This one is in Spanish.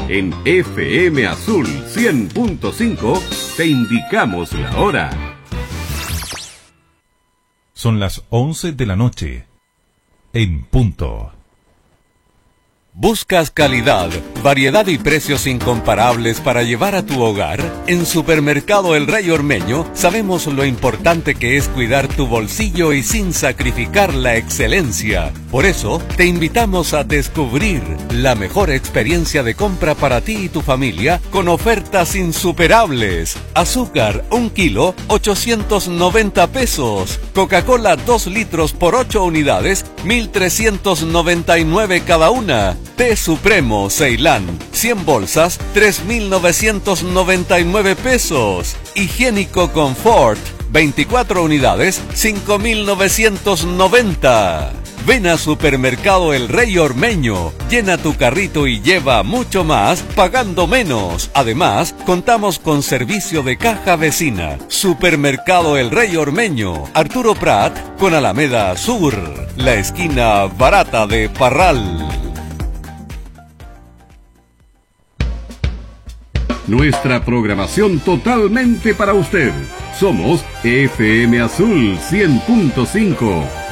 En FM Azul 100.5 te indicamos la hora. Son las 11 de la noche, en punto. ¿Buscas calidad, variedad y precios incomparables para llevar a tu hogar? En Supermercado El Rey Ormeño sabemos lo importante que es cuidar tu bolsillo y sin sacrificar la excelencia. Por eso, te invitamos a descubrir la mejor experiencia de compra para ti y tu familia con ofertas insuperables. Azúcar, 1 kilo, 890 pesos. Coca-Cola, 2 litros por 8 unidades, 1.399 cada una. Té Supremo Ceilán, 100 bolsas, 3.999 pesos. Higiénico Confort, 24 unidades, 5.990. Ven a Supermercado El Rey Ormeño, llena tu carrito y lleva mucho más pagando menos. Además, contamos con servicio de caja vecina. Supermercado El Rey Ormeño, Arturo Prat con Alameda Sur, la esquina barata de Parral. Nuestra programación totalmente para usted. Somos FM Azul 100.5.